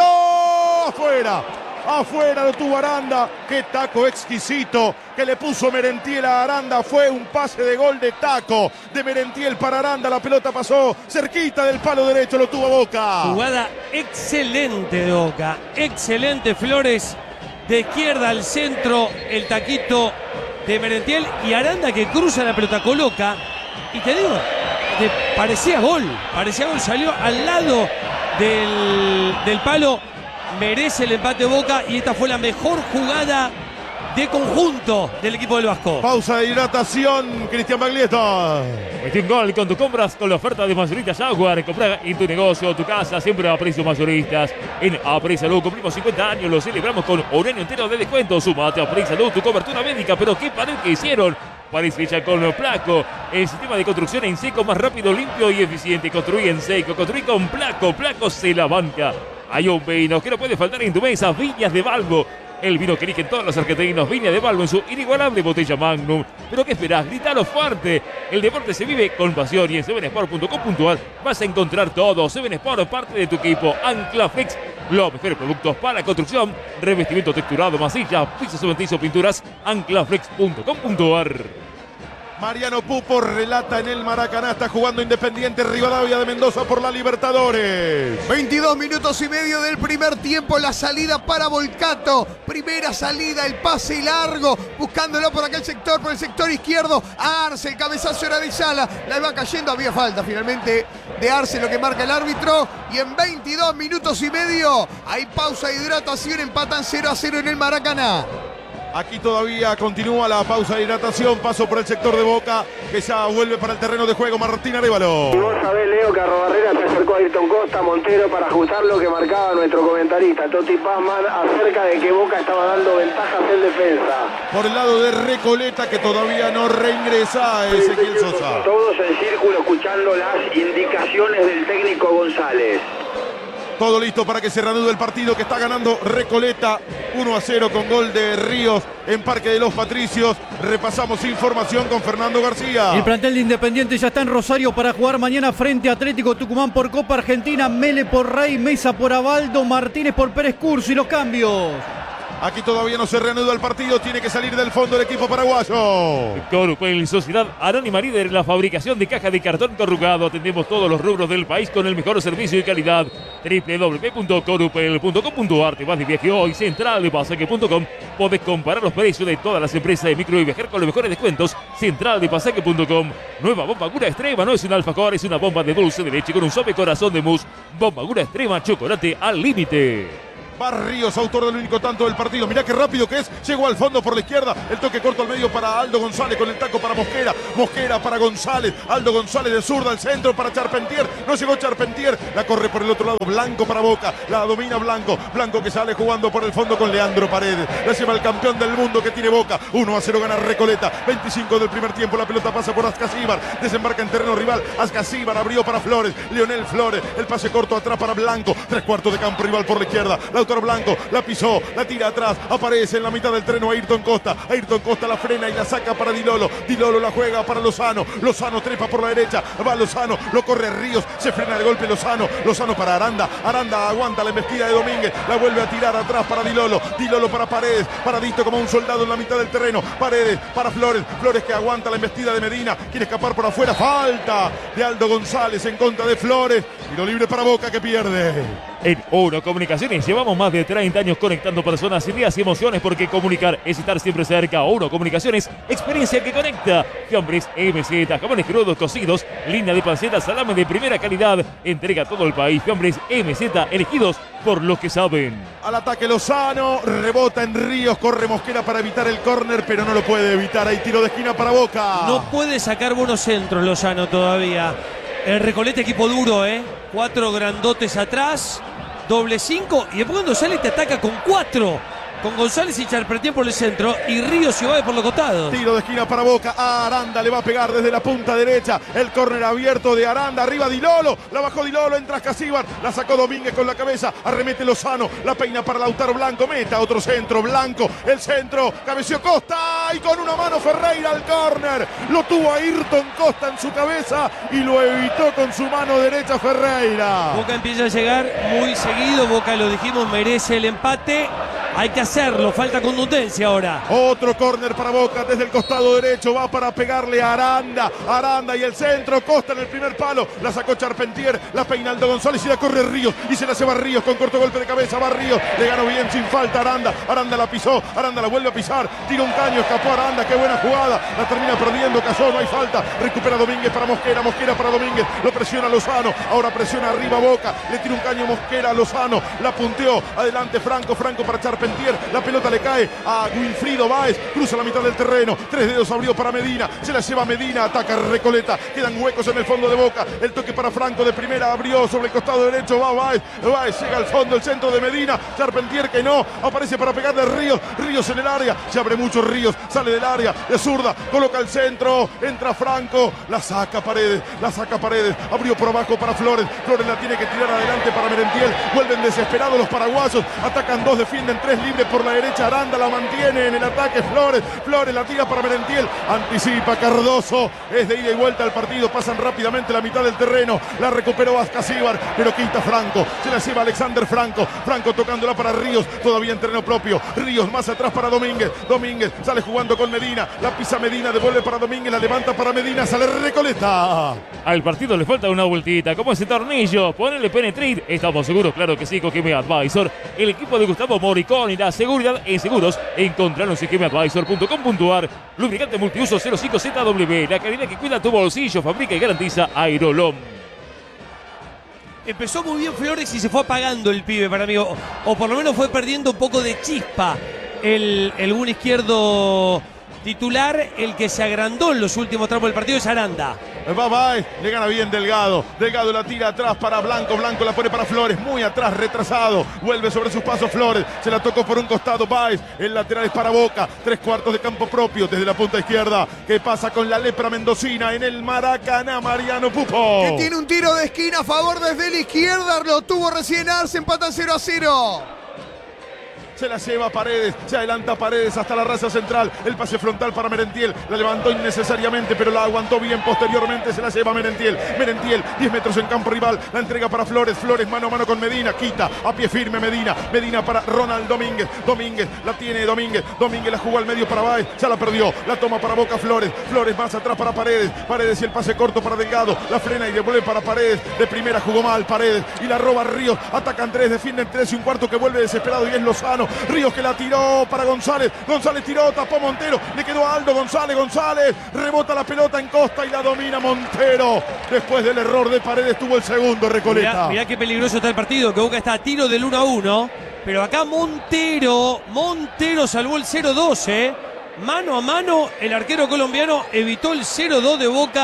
afuera lo tuvo Aranda, qué taco exquisito que le puso Merentiel a Aranda, fue un pase de gol de taco de Merentiel para Aranda, la pelota pasó cerquita del palo derecho, lo tuvo Boca. Jugada excelente de Boca, excelente Flores, de izquierda al centro, el taquito de Merentiel y Aranda que cruza la pelota, coloca, y te digo, parecía gol, salió al lado del palo, merece el empate Boca y esta fue la mejor jugada de conjunto del equipo del Vasco. Pausa de hidratación, Cristian Baglietto. Metí un gol con tus compras con la oferta de Mayoristas Jaguar. Comprá en tu negocio, tu casa, siempre a precios mayoristas. En Aprey Salud cumplimos 50 años, lo celebramos con un año entero de descuento. Sumate a Aprey Salud, tu cobertura médica. Pero qué pared que hicieron. Pared hecha con Placo, el sistema de construcción en seco más rápido, limpio y eficiente. Construí en seco, construí con Placo. Placo se la banca. Hay un vino que no puede faltar en tu mesa, Viñas de Balbo. El vino que eligen todos los argentinos, Viña de Balbo en su inigualable botella Magnum. ¿Pero qué esperás? ¡Gritalo fuerte! El deporte se vive con pasión y en 7sport.com.ar vas a encontrar todo. 7sport, parte de tu equipo. Anclaflex, los mejores productos para construcción, revestimiento texturado, masilla, pisos cementizos, pinturas. Anclaflex.com.ar. Mariano Pupo relata en el Maracaná, está jugando Independiente Rivadavia de Mendoza por la Libertadores. 22 minutos y medio del primer tiempo, la salida para Volcato. Primera salida, el pase largo, buscándolo por aquel sector, por el sector izquierdo. Arce, el cabezazo era de Sala, la iba cayendo, había falta finalmente de Arce, lo que marca el árbitro. Y en 22 minutos y medio hay pausa de hidratación, empatan 0-0 en el Maracaná. Aquí todavía continúa la pausa de hidratación, paso por el sector de Boca, que ya vuelve para el terreno de juego, Martín Arévalo. Y vos sabés, Leo, que Arrobarrera se acercó a Ayrton Costa, Montero, para ajustar lo que marcaba nuestro comentarista, Toti Pazman, acerca de que Boca estaba dando ventajas en defensa. Por el lado de Recoleta, que todavía no reingresa Ezequiel Sosa. Todos en círculo escuchando las indicaciones del técnico González. Todo listo para que se reanude el partido, que está ganando Recoleta 1-0 con gol de Ríos en Parque de los Patricios. Repasamos información con Fernando García. El plantel de Independiente ya está en Rosario para jugar mañana frente a Atlético Tucumán por Copa Argentina. Mele por Rey, Mesa por Abaldo, Martínez por Pérez Curso y los cambios. Aquí todavía no se reanuda el partido, tiene que salir del fondo el equipo paraguayo. Corupel, Sociedad Anónima líder en la fabricación de cajas de cartón corrugado. Atendemos todos los rubros del país con el mejor servicio y calidad. www.corupel.com.ar. Te vas de viaje hoy, centraldepasaje.com. Podés comparar los precios de todas las empresas de micro y viajar con los mejores descuentos. Centraldepasaje.com. Nueva bomba Gura Extrema, no es un alfajor, es una bomba de dulce de leche con un suave corazón de mousse. Bomba Gura Extrema, chocolate al límite. Barrios, autor del único tanto del partido. Mirá qué rápido que es. Llegó al fondo por la izquierda. El toque corto al medio para Aldo González con el taco para Mosquera. Mosquera para González. Aldo González de zurda al centro para Charpentier. No llegó Charpentier. La corre por el otro lado. Blanco para Boca. La domina Blanco. Blanco que sale jugando por el fondo con Leandro Paredes. La lleva el campeón del mundo que tiene Boca. 1-0 gana Recoleta. 25 del primer tiempo. La pelota pasa por Ascasíbar. Desembarca en terreno rival. Ascasíbar abrió para Flores. Leonel Flores. El pase corto atrás para Blanco. 3/4 de campo rival por la izquierda. La Lautaro Blanco, la pisó, la tira atrás, aparece en la mitad del terreno Ayrton Costa la frena y la saca para Di Lolo la juega para Lozano trepa por la derecha, va Lozano, lo corre Ríos, se frena el golpe Lozano para Aranda aguanta la embestida de Domínguez, la vuelve a tirar atrás para Di Lolo para Paredes, paradito como un soldado en la mitad del terreno, Paredes para Flores que aguanta la embestida de Medina, quiere escapar por afuera, falta de Aldo González en contra de Flores, tiro libre para Boca que pierde. En Uno Comunicaciones llevamos más de 30 años conectando personas, ideas y emociones, porque comunicar es estar siempre cerca. Uno Comunicaciones, experiencia que conecta. Fiambres MZ, jamones crudos cocidos, línea de panceta, salame de primera calidad, entrega a todo el país. Fiambres MZ, elegidos por los que saben. Al ataque Lozano, rebota en Ríos, corre Mosquera para evitar el córner, pero no lo puede evitar. Hay tiro de esquina para Boca. No puede sacar buenos centros Lozano todavía. El Recoleta equipo duro, 4 grandotes atrás, doble 5 y después cuando sale te ataca con 4. Con González y Charpentier por el centro y Ríos y Báez por los costados. Tiro de esquina para Boca. Aranda le va a pegar desde la punta derecha. El córner abierto de Aranda. Arriba Di Lolo. La bajó Di Lolo. Entra Casíbar. La sacó Domínguez con la cabeza. Arremete Lozano. La peina para Lautaro Blanco. Meta otro centro. Blanco. El centro. Cabeció Costa. Y con una mano Ferreira al córner. Lo tuvo Ayrton Costa en su cabeza. Y lo evitó con su mano derecha Ferreira. Boca empieza a llegar muy seguido. Boca, lo dijimos, merece el empate. Hay que hacerlo, falta contundencia ahora. Otro córner para Boca desde el costado derecho, va para pegarle a Aranda. Aranda y el centro, Costa en el primer palo. La sacó Charpentier, la peina Aldo González y la corre Ríos. Y se la lleva Ríos con corto golpe de cabeza, va Ríos. Le ganó bien sin falta Aranda. Aranda la pisó, Aranda la vuelve a pisar. Tira un caño, escapó Aranda, qué buena jugada. La termina perdiendo, cayó, no hay falta. Recupera Domínguez para Mosquera, Mosquera para Domínguez. Lo presiona Lozano, ahora presiona arriba Boca. Le tira un caño Mosquera a Lozano. La punteó, adelante Franco para Charpentier. La pelota le cae a Wilfrido Báez, cruza la mitad del terreno, 3 dedos abrió para Medina, se la lleva Medina, ataca Recoleta, quedan huecos en el fondo de Boca, el toque para Franco de primera, abrió sobre el costado derecho, va Báez llega al fondo, el centro de Medina, Charpentier que no, aparece para pegarle a Ríos en el área, se abre mucho Ríos, sale del área, de zurda, coloca el centro, entra Franco, la saca Paredes, abrió por abajo para Flores la tiene que tirar adelante para Merentiel, vuelven desesperados los paraguayos, atacan 2, defienden 3, libre por la derecha, Aranda la mantiene en el ataque, Flores la tira para Merentiel, anticipa Cardoso, es de ida y vuelta al partido, pasan rápidamente la mitad del terreno, la recuperó Ascasíbar, pero quita Franco, se la lleva Alexander Franco tocándola para Ríos, todavía en terreno propio, Ríos más atrás para Domínguez sale jugando con Medina, la pisa Medina, devuelve para Domínguez, la levanta para Medina, sale Recoleta. Al partido le falta una vueltita, como ese tornillo, ponele Penetrate, estamos seguros, claro que sí, con Gime Advisor, el equipo de Gustavo Moricón y la seguridad en seguros. Encontranos en gimeadvisor.com.ar. Lubricante multiuso 05ZW, la calidad que cuida tu bolsillo, fabrica y garantiza Aerolom. Empezó muy bien Flores y se fue apagando el pibe para mí, o por lo menos fue perdiendo un poco de chispa el buen izquierdo titular. El que se agrandó en los últimos tramos del partido es Aranda. Va Báez, le gana bien Delgado la tira atrás para Blanco la pone para Flores, muy atrás, retrasado, vuelve sobre sus pasos Flores, se la tocó por un costado Báez, el lateral es para Boca, 3/4 de campo propio desde la punta izquierda, que pasa con la lepra mendocina en el Maracaná, Mariano Pupo. Que tiene un tiro de esquina a favor desde la izquierda, lo tuvo recién Arce, empatan 0-0. Se la lleva Paredes, se adelanta Paredes hasta la raza central, el pase frontal para Merentiel, la levantó innecesariamente pero la aguantó bien, posteriormente se la lleva Merentiel, 10 metros en campo rival, la entrega para Flores mano a mano con Medina, quita, a pie firme Medina para Ronald Domínguez, la tiene Domínguez la jugó al medio para Báez, ya la perdió, la toma para Boca Flores más atrás para Paredes y el pase corto para Delgado, la frena y devuelve para Paredes, de primera jugó mal Paredes y la roba Ríos, atacan 3, defienden 3 y un cuarto que vuelve desesperado y es Lozano, Ríos que la tiró para González tiró, tapó Montero, le quedó a Aldo González, rebota la pelota en Costa y la domina Montero, después del error de Paredes tuvo el segundo Recoleta. Mirá qué peligroso está el partido, que Boca está a tiro del 1-1, pero acá Montero salvó el 0-2, mano a mano el arquero colombiano evitó el 0-2 de Boca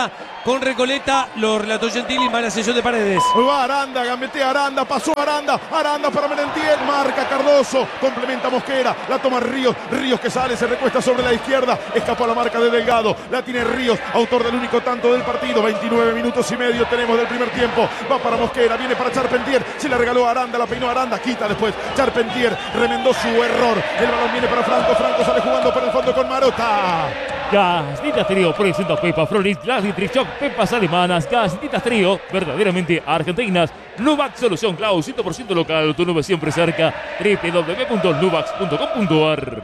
con Recoleta. Lo relató Gentili, mala sesión de Paredes. Va Aranda, gambetea Aranda, pasó Aranda para Merentiel, marca Cardoso, complementa Mosquera, la toma Ríos que sale, se recuesta sobre la izquierda, escapó a la marca de Delgado, la tiene Ríos, autor del único tanto del partido, 29 minutos y medio tenemos del primer tiempo, va para Mosquera, viene para Charpentier, se la regaló a Aranda, la peinó Aranda, quita después Charpentier, remendó su error, el balón viene para Franco sale jugando por el fondo con Marota. Galletitas Trío presenta Pepa Floris, las Nitrichoc, pepas alemanas, Galletitas Trío, verdaderamente argentinas. Nuvax Solución Cloud, 100% local, tu nube siempre cerca, www.nuvax.com.ar.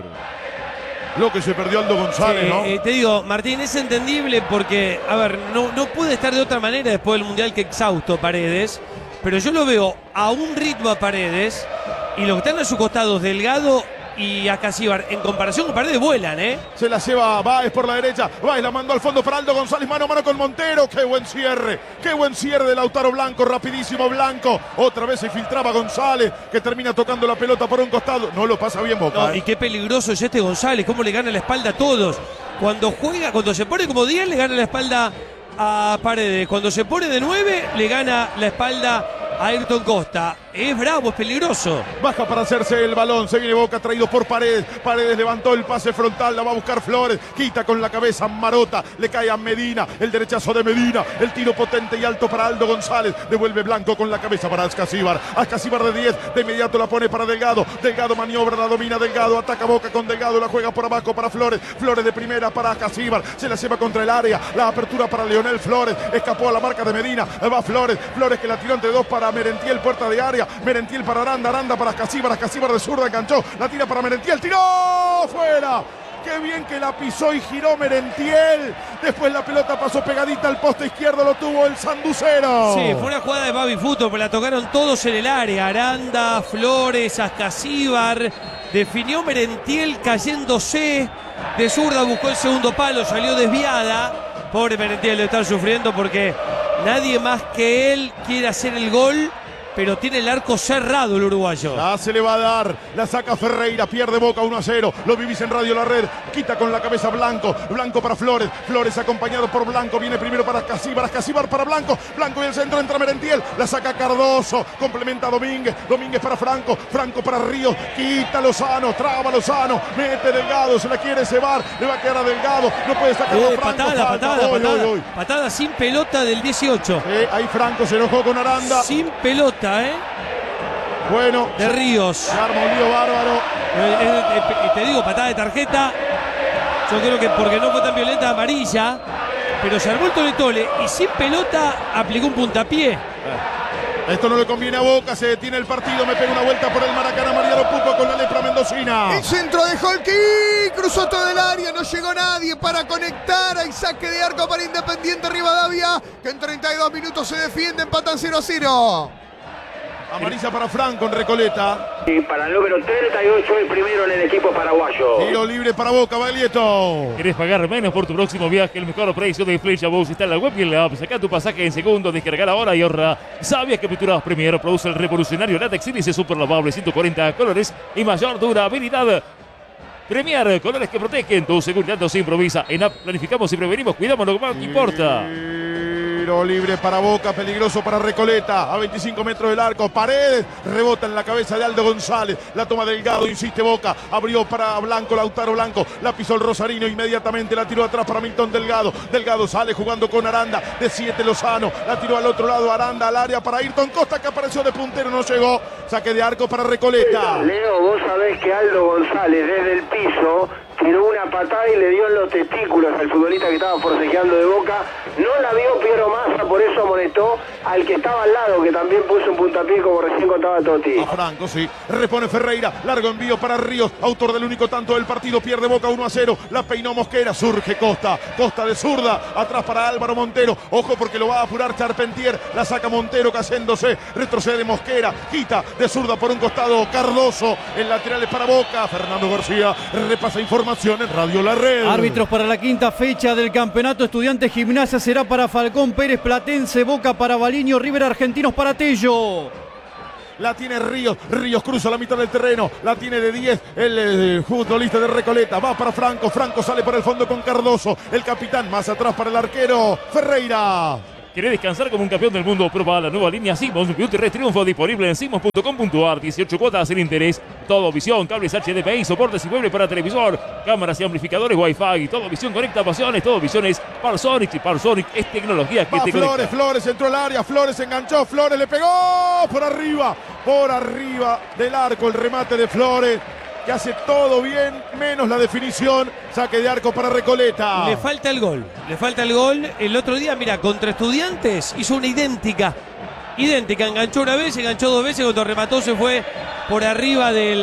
Lo que se perdió Aldo González, Sí, ¿no? te digo, Martín, es entendible porque, a ver, no puede estar de otra manera después del Mundial que exhausto Paredes, pero yo lo veo a un ritmo a Paredes y los que están a su costado, Delgado y Acasíbar, en comparación con Paredes, vuelan, ¿eh? Se la lleva Báez por la derecha. Báez la mandó al fondo para Aldo González, mano a mano con Montero. Qué buen cierre de Lautaro Blanco, rapidísimo Blanco. Otra vez se filtraba González, que termina tocando la pelota por un costado. No lo pasa bien Boca. No, y qué peligroso es este González, cómo le gana la espalda a todos. Cuando juega, cuando se pone como 10, le gana la espalda a Paredes. Cuando se pone de 9, le gana la espalda a Ayrton Costa. Es bravo, es peligroso. Baja para hacerse el balón. Se viene Boca traído por Paredes. Paredes levantó el pase frontal. La va a buscar Flores. Quita con la cabeza Marota. Le cae a Medina. El derechazo de Medina. El tiro potente y alto para Aldo González. Devuelve Blanco con la cabeza para Ascasíbar. Ascasíbar de 10. De inmediato la pone para Delgado. Delgado maniobra, la domina Delgado. Ataca Boca con Delgado. La juega por abajo para Flores. Flores de primera para Ascasíbar. Se la lleva contra el área. La apertura para Leonel Flores. Escapó a la marca de Medina. Va Flores. Flores que la tiró entre dos para Merentiel. Puerta de área. Merentiel para Aranda, Aranda para Ascasíbar de zurda enganchó, la tira para Merentiel, tiró fuera. Qué bien que la pisó y giró Merentiel. Después la pelota pasó pegadita al poste izquierdo, lo tuvo el sanducero. Sí, fue una jugada de Babi Futo, pero la tocaron todos en el área. Aranda, Flores, Ascasíbar. Definió Merentiel cayéndose. De zurda buscó el segundo palo, salió desviada. Pobre Merentiel debe estar sufriendo porque nadie más que él quiere hacer el gol. Pero tiene el arco cerrado el uruguayo. Ya se le va a dar, la saca Ferreira, pierde Boca 1-0. Lo vivís en Radio La Red, quita con la cabeza Blanco. Blanco para Flores, Flores acompañado por Blanco. Viene primero para Ascasíbar para Blanco. Blanco y el centro entra Merentiel, la saca Cardoso. Complementa Domínguez, Domínguez para Franco. Franco para Ríos, quita Lozano, traba Lozano. Mete Delgado, se la quiere cebar. Le va a quedar a Delgado, no puede sacar a Franco. Patada sin pelota del 18. Ahí Franco se enojó con Aranda. Sin pelota. Bueno, de Ríos. Se arma un lío bárbaro. Te digo, patada de tarjeta. Yo creo que porque no fue tan violenta, amarilla. Pero se armó el tole-tole y sin pelota aplicó un puntapié. Esto no le conviene a Boca, se detiene el partido, me pega una vuelta por el Maracaná Mariano Pupo con la lepra mendocina. El centro de Holky, cruzó todo el área, no llegó nadie para conectar. Hay saque de arco para Independiente Rivadavia, que en 32 minutos se defiende, empatan 0-0. Amarilla para Franco en Recoleta. Y para el número 38, el primero en el equipo paraguayo. Tiro libre para Boca, Baglietto. ¿Querés pagar menos por tu próximo viaje? El mejor precio de Flecha Bus está en la web y en la app. Saca tu pasaje en segundos, descargar ahora y ahorra. ¿Sabías que Pinturas Premier produce el revolucionario látex sílice super lavable 140 colores y mayor durabilidad? Premier, colores que protegen, tu seguridad no se improvisa. En app planificamos y prevenimos, cuidamos lo que más te importa. Tiro libre para Boca, peligroso para Recoleta, a 25 metros del arco. Paredes, rebota en la cabeza de Aldo González. La toma Delgado, insiste Boca. Abrió para Blanco, Lautaro Blanco. La pisó el rosarino, inmediatamente la tiró atrás para Milton Delgado. Delgado sale jugando con Aranda, de 7 Lozano. La tiró al otro lado, Aranda al área para Ayrton Costa, que apareció de puntero, no llegó. Saque de arco para Recoleta. Leo, vos sabés que Aldo González desde el piso tiró una patada y le dio en los testículos al futbolista que estaba forcejeando de Boca. No la vio Piero Massa, por eso amonestó al que estaba al lado, que también puso un puntapié como recién contaba Totti. A Franco, sí. Repone Ferreira. Largo envío para Ríos, autor del único tanto del partido. Pierde Boca 1-0. La peinó Mosquera. Surge Costa. Costa de zurda. Atrás para Álvaro Montero. Ojo porque lo va a apurar Charpentier. La saca Montero cayéndose. Retrocede Mosquera. Quita de zurda por un costado Cardoso. El lateral es para Boca. Fernando García repasa información en Radio La Red. Árbitros para la quinta fecha del campeonato. Estudiantes Gimnasia será para Falcón, Pérez Platense, Boca para Baliño, River Argentinos para Tello. La tiene Ríos. Ríos cruza la mitad del terreno. La tiene de 10 el futbolista de Recoleta. Va para Franco. Franco sale por el fondo con Cardoso. El capitán más atrás para el arquero Ferreira. ¿Querés descansar como un campeón del mundo? Prueba la nueva línea Simos Beauty Triunfo, disponible en simos.com.ar. 18 cuotas sin interés. Todo visión, cables HDMI, soportes y muebles para televisor, cámaras y amplificadores Wi-Fi. Todo visión conecta pasiones. Todo visión es Parsonic. Y Parsonic es tecnología que te conecta. Flores entró al área. Flores enganchó. Flores le pegó por arriba del arco. El remate de Flores, que hace todo bien, menos la definición. Saque de arco para Recoleta. Le falta el gol. El otro día, mira, contra Estudiantes hizo una idéntica. Enganchó una vez, enganchó dos veces, cuando remató se fue por arriba del